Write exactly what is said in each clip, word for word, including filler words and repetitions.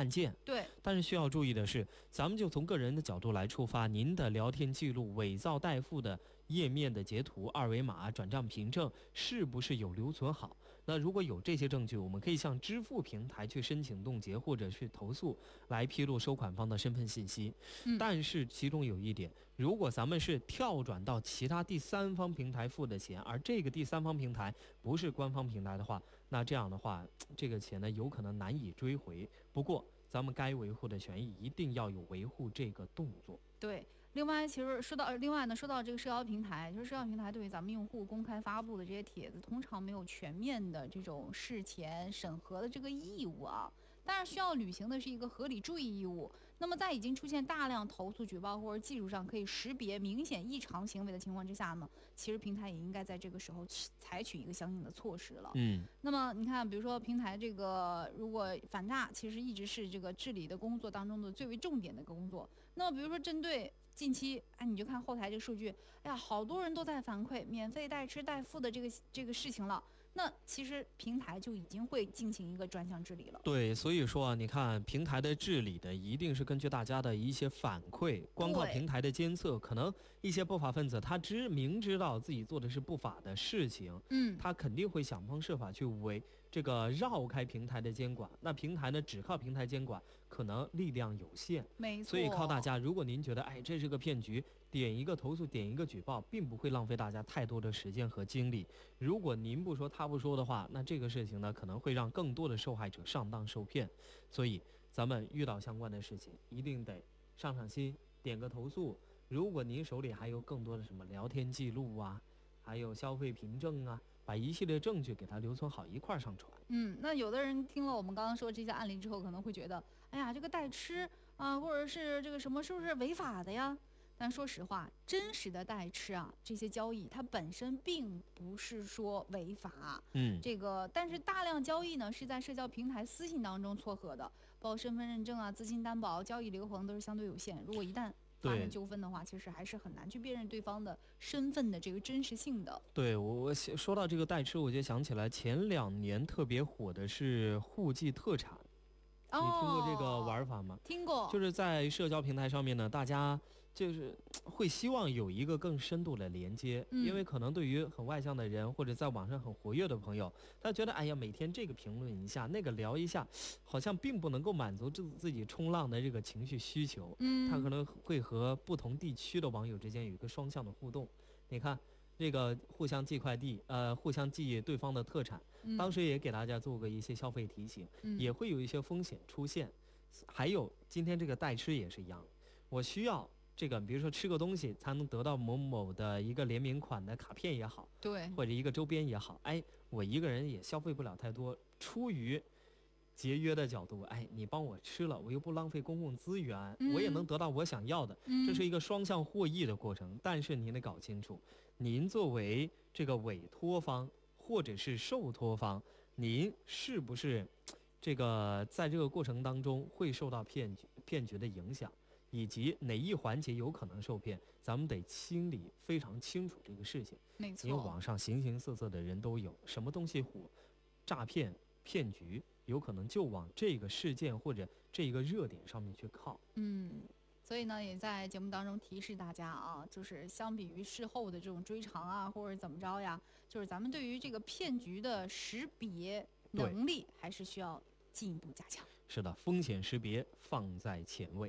案件。 对， 但是需要注意的是，咱们就从个人的角度来出发，您的聊天记录、伪造代付的页面的截图、二维码、转账凭证是不是有留存好？那如果有这些证据，我们可以向支付平台去申请冻结或者是投诉，来披露收款方的身份信息。 嗯、 但是其中有一点，如果咱们是跳转到其他第三方平台付的钱，而这个第三方平台不是官方平台的话，那这样的话，这个钱呢有可能难以追回。不过咱们该维护的权益一定要有维护这个动作。 对，另外其实说到另外呢，说到这个社交平台，就是社交平台对于咱们用户公开发布的这些帖子，通常没有全面的这种事前审核的这个义务啊。当然需要履行的是一个合理注意义务。那么在已经出现大量投诉举报或者技术上可以识别明显异常行为的情况之下呢，其实平台也应该在这个时候采取一个相应的措施了。 嗯， 那么你看，比如说平台这个如果反诈，其实一直是这个治理的工作当中的最为重点的一个工作。那么比如说针对近期，哎，你就看后台这个数据，哎呀，好多人都在反馈免费代吃代付的这个这个事情了。那其实平台就已经会进行一个专项治理了。 对，所以说啊，你看平台的治理的一定是根据大家的一些反馈，光靠平台的监测，可能一些不法分子他知明知道自己做的是不法的事情， 嗯， 他肯定会想方设法去为这个绕开平台的监管。那平台呢，只靠平台监管，可能力量有限。 没错。 所以靠大家，如果您觉得哎这是个骗局，点一个投诉，点一个举报，并不会浪费大家太多的时间和精力。如果您不说他不说的话，那这个事情呢，可能会让更多的受害者上当受骗。所以咱们遇到相关的事情，一定得上上心，点个投诉。如果您手里还有更多的什么聊天记录啊，还有消费凭证啊，把一系列证据给它留存好，一块上传。 嗯，那有的人听了我们刚刚说这些案例之后，可能会觉得，哎呀，这个代吃啊，或者是这个什么，是不是违法的呀？但说实话，真实的代吃啊，这些交易它本身并不是说违法。 嗯， 这个但是大量交易呢是在社交平台私信当中撮合的，包括身份认证啊、资金担保、交易流程都是相对有限。如果一旦发生纠纷的话，其实还是很难去辨认对方的身份的这个真实性的。 对，我我说到这个代吃，我就想起来前两年特别火的是户籍特产。你听过这个玩法吗？ 哦、听过， 就是在社交平台上面呢，大家就是会希望有一个更深度的连接， 嗯、 因为可能对于很外向的人或者在网上很活跃的朋友，他觉得哎呀，每天这个评论一下，那个聊一下，好像并不能够满足自自己冲浪的这个情绪需求。 嗯， 他可能会和不同地区的网友之间有一个双向的互动。你看。这个互相寄快递，呃，互相寄对方的特产， 嗯、 当时也给大家做过一些消费提醒， 嗯、 也会有一些风险出现。还有今天这个代吃也是一样，我需要这个，比如说吃个东西才能得到某某的一个联名款的卡片也好， 对， 或者一个周边也好，哎，我一个人也消费不了太多，出于节约的角度，哎，你帮我吃了，我又不浪费公共资源， 嗯、 我也能得到我想要的， 嗯、 这是一个双向获益的过程。但是您得搞清楚，您作为这个委托方或者是受托方，您是不是这个在这个过程当中会受到骗局骗局的影响，以及哪一环节有可能受骗，咱们得清理非常清楚这个事情。 没错， 因为网上形形色色的人都有，什么东西火，诈骗骗局有可能就往这个事件或者这个热点上面去靠。 嗯，所以呢，也在节目当中提示大家啊，就是相比于事后的这种追偿啊，或者怎么着呀，就是咱们对于这个骗局的识别能力还是需要进一步加强。 是的，风险识别放在前位。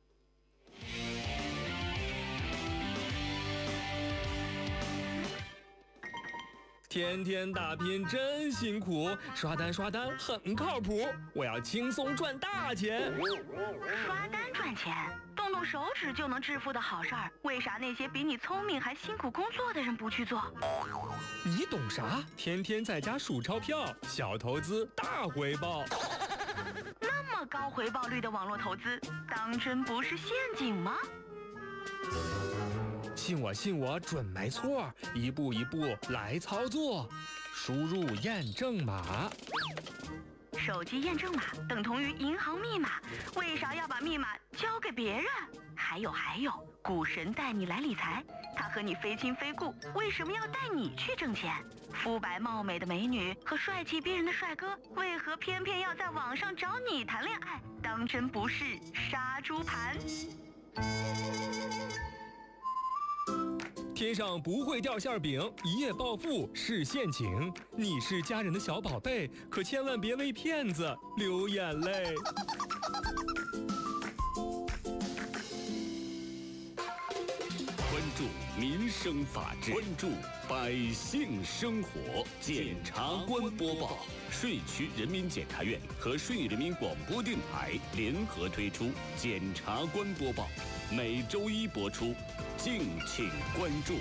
天天打拼真辛苦，刷单刷单很靠谱，我要轻松赚大钱。 刷单赚钱，动动手指就能致富的好事儿，为啥那些比你聪明还辛苦工作的人不去做？ 你懂啥？天天在家数钞票，小投资大回报。 那么高回报率的网络投资，当真不是陷阱吗？ 信我信我准没错，一步一步来操作，输入验证码。 手机验证码等同于银行密码，为啥要把密码交给别人？还有还有，股神带你来理财，他和你非亲非故，为什么要带你去挣钱？肤白貌美的美女和帅气逼人的帅哥，为何偏偏要在网上找你谈恋爱？当真不是杀猪盘？ 天上不会掉馅饼，一夜暴富是陷阱。你是家人的小宝贝，可千万别为骗子流眼泪。 关注民生法治，关注百姓生活。检察官播报，税区人民检察院和顺义人民广播电台联合推出检察官播报，每周一播出，敬请关注。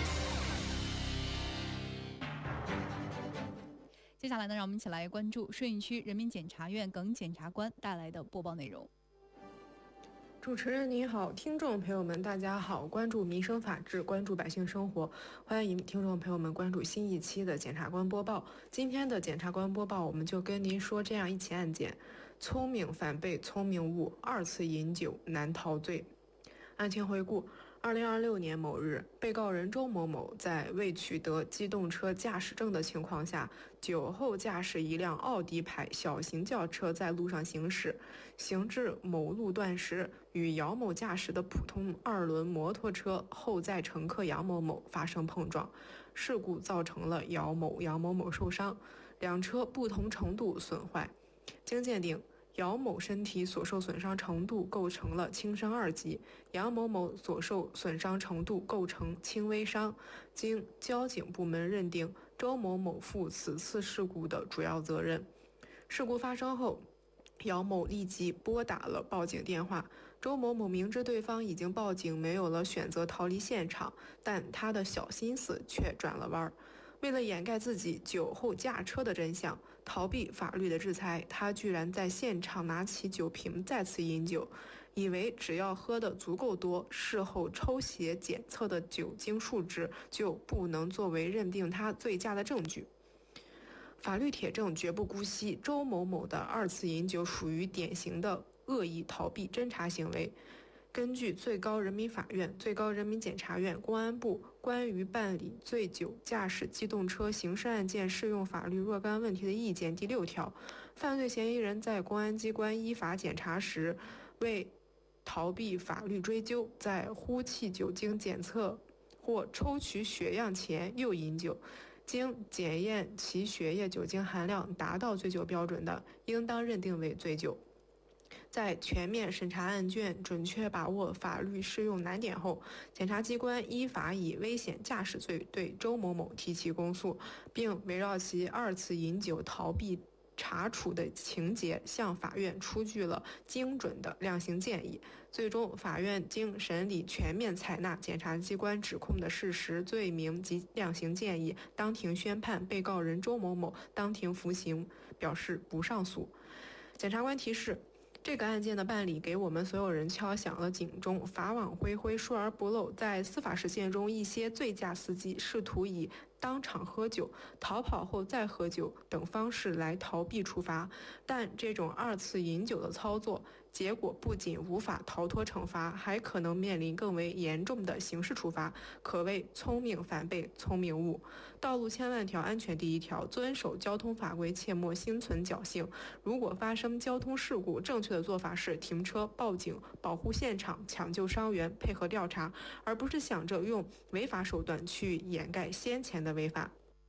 接下来呢，让我们一起来关注顺义区人民检察院耿检察官带来的播报内容。 主持人您好，听众朋友们大家好，关注民生法治，关注百姓生活，欢迎听众朋友们关注新一期的检察官播报。今天的检察官播报，我们就跟您说这样一起案件：聪明反被聪明误，二次饮酒难逃罪。案情回顾：二零二六年某日，被告人周某某在未取得机动车驾驶证的情况下，酒后驾驶一辆奥迪牌小型轿车在路上行驶，行至某路段时，与姚某驾驶的普通二轮摩托车后载乘客杨某某发生碰撞，事故造成了姚某、杨某某受伤，两车不同程度损坏。经鉴定，姚某身体所受损伤程度构成了轻伤二级，杨某某所受损伤程度构成轻微伤。经交警部门认定，周某某负此次事故的主要责任。事故发生后，姚某立即拨打了报警电话。周某某明知对方已经报警，没有了选择逃离现场，但他的小心思却转了弯儿。为了掩盖自己酒后驾车的真相，逃避法律的制裁，他居然在现场拿起酒瓶再次饮酒，以为只要喝得足够多，事后抽血检测的酒精数值就不能作为认定他醉驾的证据。法律铁证绝不姑息，周某某的二次饮酒属于典型的恶意逃避侦查行为。根据最高人民法院、最高人民检察院、公安部关于办理醉酒驾驶机动车刑事案件适用法律若干问题的意见第六条，犯罪嫌疑人在公安机关依法检查时，为逃避法律追究，在呼气酒精检测或抽取血样前又饮酒，经检验其血液酒精含量达到醉酒标准的，应当认定为醉酒。在全面审查案卷、准确把握法律适用难点后，检察机关依法以危险驾驶罪对周某某提起公诉，并围绕其二次饮酒逃避查处的情节，向法院出具了精准的量刑建议。最终，法院经审理全面采纳检察机关指控的事实、罪名及量刑建议，当庭宣判被告人周某某当庭服刑，表示不上诉。检察官提示，这个案件的办理给我们所有人敲响了警钟，法网恢恢，疏而不漏。在司法实践中，一些醉驾司机试图以当场喝酒、逃跑后再喝酒等方式来逃避处罚，但这种二次饮酒的操作，结果不仅无法逃脱惩罚，还可能面临更为严重的刑事处罚，可谓聪明反被聪明误。道路千万条，安全第一条，遵守交通法规，切莫心存侥幸。如果发生交通事故，正确的做法是停车、报警、保护现场、抢救伤员、配合调查，而不是想着用违法手段去掩盖先前的违法。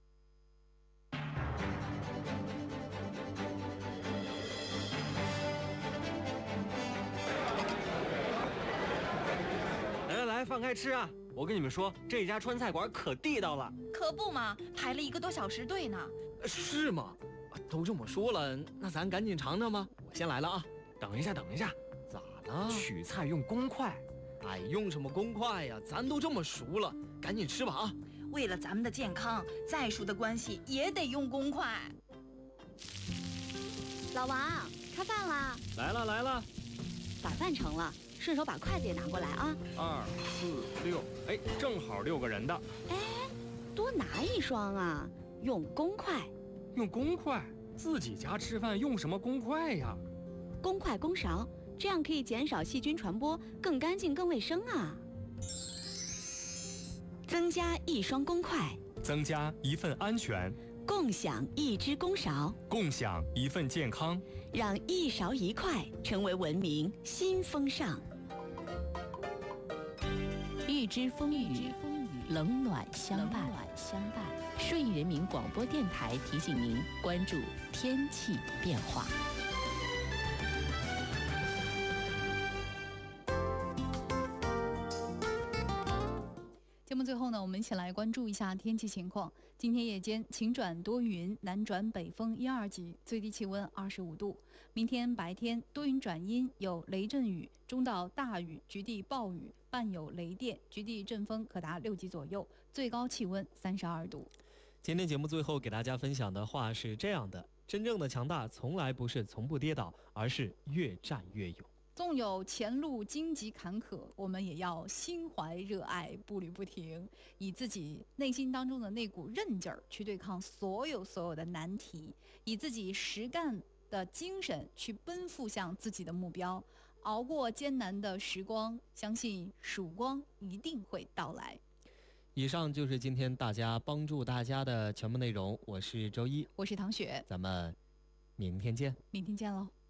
来来来，放开吃啊！我跟你们说，这家川菜馆可地道了。 可不嘛，排了一个多小时队呢。 是吗？都这么说了，那咱赶紧尝尝吧。我先来了啊！ 等一下，等一下， 咋了？ 取菜用公筷。 哎，用什么公筷呀？咱都这么熟了，赶紧吃吧啊！ 为了咱们的健康，再熟的关系也得用公筷。 老王，开饭啦！ 来了来了， 把饭盛了，顺手把筷子也拿过来啊！ 二四六，哎，正好六个人的。 哎，多拿一双啊！用公筷。 用公筷？ 自己家吃饭用什么公筷呀？ 公筷公勺，这样可以减少细菌传播，更干净更卫生啊。增加一双公筷， 增加一份安全， 共享一只公勺， 共享一份健康， 让一勺一筷成为文明新风尚。 预知风雨，冷暖相伴。顺义人民广播电台提醒您关注天气变化。 节目最后呢，我们一起来关注一下天气情况。今天夜间晴转多云，南转北风一二级，最低气温二十五度。明天白天多云转阴，有雷阵雨，中到大雨，局地暴雨，伴有雷电，局地阵风可达六级左右，最高气温三十二度。 今天节目最后给大家分享的话是这样的：真正的强大从来不是从不跌倒，而是越战越勇。 纵有前路荆棘坎坷，我们也要心怀热爱，步履不停，以自己内心当中的那股韧劲儿去对抗所有所有的难题，以自己实干的精神去奔赴向自己的目标，熬过艰难的时光，相信曙光一定会到来。 以上就是今天大家帮助大家的全部内容，我是周一， 我是唐雪， 咱们明天见， 明天见喽。